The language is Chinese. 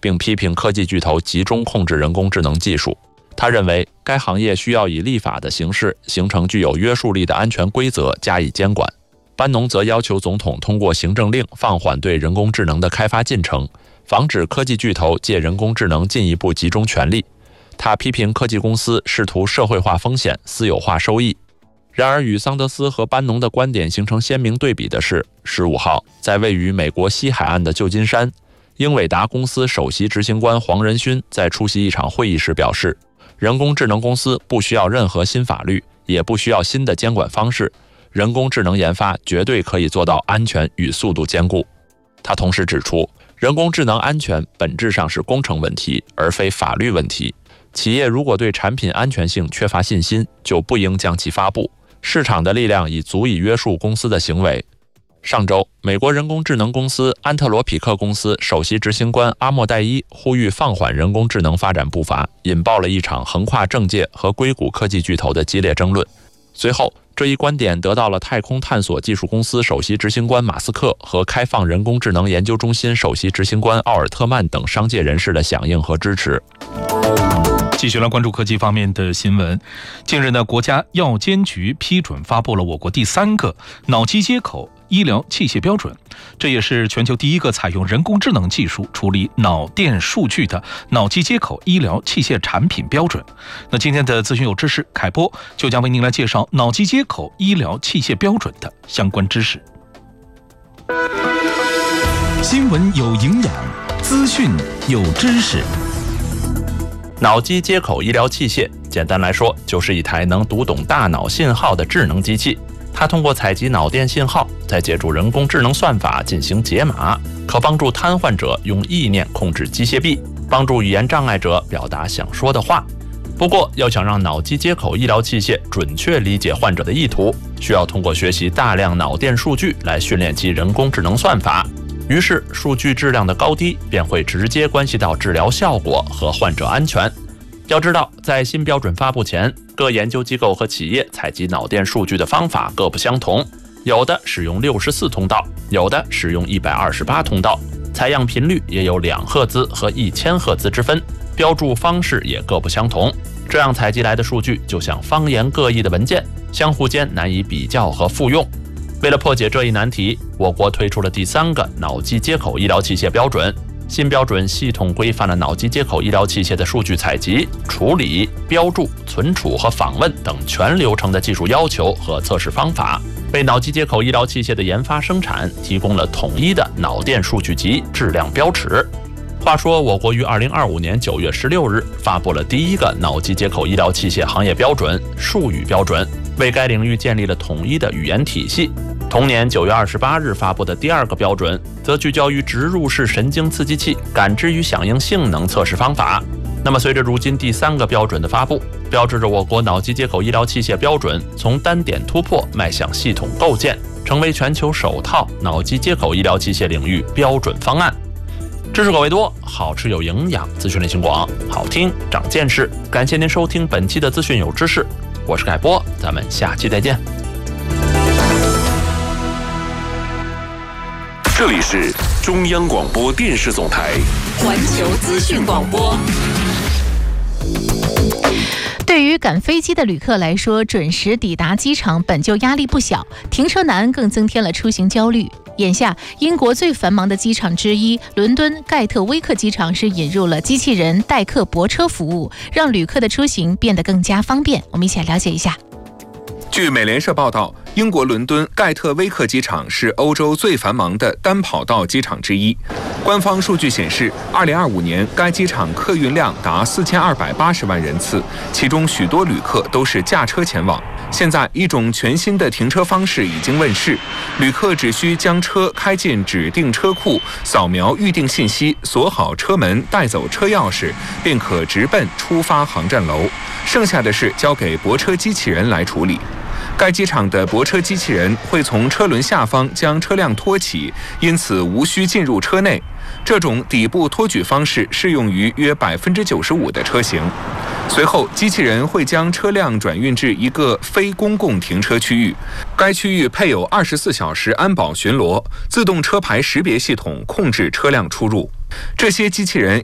并批评科技巨头集中控制人工智能技术。他认为，该行业需要以立法的形式形成具有约束力的安全规则加以监管。班农则要求总统通过行政令放缓对人工智能的开发进程，防止科技巨头借人工智能进一步集中权力。他批评科技公司试图社会化风险、私有化收益。然而，与桑德斯和班农的观点形成鲜明对比的是，15号在位于美国西海岸的旧金山，英伟达公司首席执行官黄仁勋在出席一场会议时表示，人工智能公司不需要任何新法律，也不需要新的监管方式，人工智能研发绝对可以做到安全与速度兼顾。他同时指出，人工智能安全本质上是工程问题，而非法律问题。企业如果对产品安全性缺乏信心，就不应将其发布。市场的力量已足以约束公司的行为。上周，美国人工智能公司安特罗匹克公司首席执行官阿莫代伊呼吁放缓人工智能发展步伐，引爆了一场横跨政界和硅谷科技巨头的激烈争论。随后，这一观点得到了太空探索技术公司首席执行官马斯克和开放人工智能研究中心首席执行官奥尔特曼等商界人士的响应和支持。 继续来关注科技方面的新闻。近日呢，国家药监局批准发布了我国第3个脑机接口医疗器械标准，这也是全球第一个采用人工智能技术处理脑电数据的脑机接口医疗器械产品标准。那今天的资讯有知识，凯波就将为您来介绍脑机接口医疗器械标准的相关知识。 新闻有营养，资讯有知识。 脑机接口医疗器械，简单来说，就是一台能读懂大脑信号的智能机器。它通过采集脑电信号，再借助人工智能算法进行解码，可帮助瘫痪者用意念控制机械臂，帮助语言障碍者表达想说的话。不过，要想让脑机接口医疗器械准确理解患者的意图，需要通过学习大量脑电数据来训练其人工智能算法。于是，数据质量的高低便会直接关系到治疗效果和患者安全。要知道，在新标准发布前，各研究机构和企业采集脑电数据的方法各不相同，有的使用64通道，有的使用128通道，采样频率也有2赫兹和1000赫兹之分，标注方式也各不相同。这样采集来的数据就像方言各异的文件，相互间难以比较和复用。为了破解这一难题，我国推出了第3个脑机接口医疗器械标准。新标准系统规范了脑机接口医疗器械的数据采集、处理、标注、存储和访问等全流程的技术要求和测试方法，为脑机接口医疗器械的研发生产提供了统一的脑电数据集质量标尺。话说，我国于2025年9月16日发布了第1个脑机接口医疗器械行业标准——术语标准，为该领域建立了统一的语言体系。同年9月28日发布的第2个标准，则聚焦于植入式神经刺激器感知与响应性能测试方法。那么，随着如今第3个标准的发布，标志着我国脑机接口医疗器械标准从单点突破迈向系统构建，成为全球首套脑机接口医疗器械领域标准方案。知识口味多，好吃有营养，资讯类型广，好听长见识。感谢您收听本期的资讯有知识，我是凯波，咱们下期再见。 这里是中央广播电视总台环球资讯广播。 对于赶飞机的旅客来说，准时抵达机场本就压力不小，停车难更增添了出行焦虑。眼下，英国最繁忙的机场之一伦敦盖特威克机场是引入了机器人代客泊车服务，让旅客的出行变得更加方便。我们一起来了解一下。 据美联社报道，英国伦敦盖特威克机场是欧洲最繁忙的单跑道机场之一。官方数据显示，2025年该机场客运量达4280万人次，其中许多旅客都是驾车前往。现在，一种全新的停车方式已经问世，旅客只需将车开进指定车库，扫描预订信息，锁好车门，带走车钥匙，便可直奔出发航站楼。剩下的事交给泊车机器人来处理。该机场的泊车机器人会从车轮下方将车辆托起，因此无需进入车内。这种底部托举方式适用于约95%的车型。随后，机器人会将车辆转运至一个非公共停车区域，该区域配有24小时安保巡逻、自动车牌识别系统控制车辆出入。这些机器人